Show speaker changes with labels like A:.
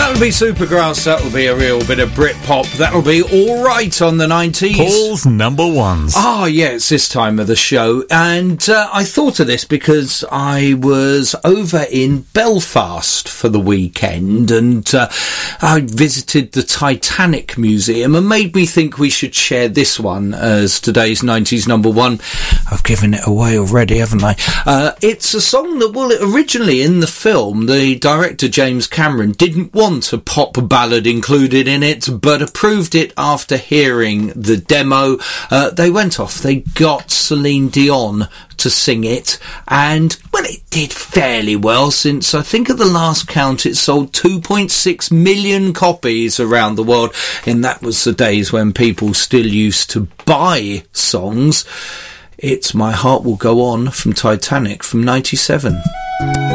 A: That'll be Supergrass, that'll be a real bit of Britpop, that'll be alright on the 90s.
B: Paul's number ones.
A: Ah, yeah, it's this time of the show, and I thought of this because I was over in Belfast for the weekend, and I visited the Titanic Museum, and made me think we should share this one as today's 90s number one. I've given it away already, haven't I? It's a song that, well, originally in the film, the director James Cameron didn't want a pop ballad included in it, but approved it after hearing the demo. They went off, they got Celine Dion to sing it, and, well, it did fairly well, since I think at the last count it sold 2.6 million copies around the world, and that was the days when people still used to buy songs. It's My Heart Will Go On from Titanic from 97.